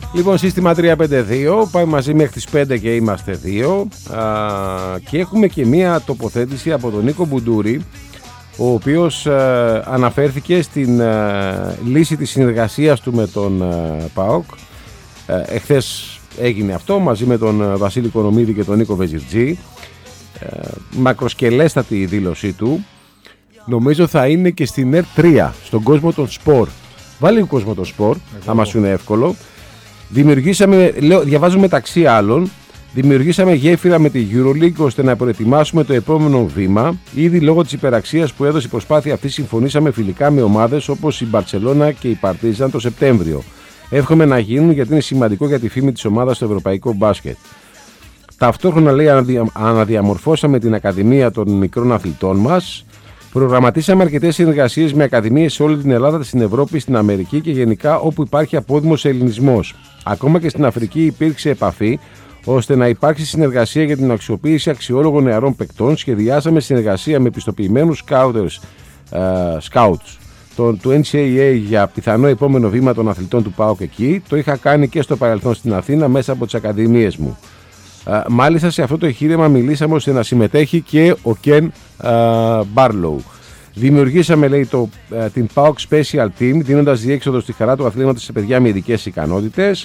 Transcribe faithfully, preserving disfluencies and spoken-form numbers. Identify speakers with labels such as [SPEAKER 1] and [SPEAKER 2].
[SPEAKER 1] Λοιπόν, σύστημα τρία πέντε δύο, πάμε μαζί μέχρι τις πέντε και είμαστε δύο. Α, και έχουμε και μία τοποθέτηση από τον Νίκο Μπουντούρη, ο οποίος α, αναφέρθηκε στην α, λύση της συνεργασίας του με τον α, ΠΑΟΚ. Α, εχθές έγινε αυτό μαζί με τον Βασίλη Κονομίδη και τον Νίκο Βεζιρτζή. Α, μακροσκελέστατη η δήλωσή του. Νομίζω θα είναι και στην ΕΡ τρία, στον κόσμο των σπορ. Βάλει ο κόσμο των σπορ, θα μας είναι εύκολο. Δημιουργήσαμε, λέω, διαβάζω μεταξύ άλλων, δημιουργήσαμε γέφυρα με τη EuroLeague ώστε να προετοιμάσουμε το επόμενο βήμα. Ήδη λόγω της υπεραξίας που έδωσε η προσπάθεια αυτή, συμφωνήσαμε φιλικά με ομάδες όπως η Μπαρτσελώνα και η Παρτίζαν το Σεπτέμβριο. Εύχομαι να γίνουν γιατί είναι σημαντικό για τη φήμη της ομάδας στο ευρωπαϊκό μπάσκετ. Ταυτόχρονα, λέει, αναδιαμορφώσαμε την Ακαδημία των μικρών αθλητών μας. Προγραμματίσαμε αρκετές συνεργασίες με ακαδημίες σε όλη την Ελλάδα, στην Ευρώπη, στην Αμερική και γενικά όπου υπάρχει απόδημος ελληνισμός. Ακόμα και στην Αφρική υπήρξε επαφή ώστε να υπάρξει συνεργασία για την αξιοποίηση αξιόλογων νεαρών παικτών. Σχεδιάσαμε συνεργασία με πιστοποιημένους scouters, uh, scouts τον, του N C A A για πιθανό επόμενο βήμα των αθλητών του ΠΑΟΚ εκεί. Το είχα κάνει και στο παρελθόν στην Αθήνα μέσα από τις ακαδημίες μου. Uh, μάλιστα σε αυτό το εγχείρημα μιλήσαμε ώστε να συμμετέχει και ο Κεν Μπάρλοου. Δημιουργήσαμε, λέει, το, uh, την ΠΑΟΚ Special Team, δίνοντας διέξοδο στη χαρά του αθλήματος σε παιδιά με ειδικές ικανότητες.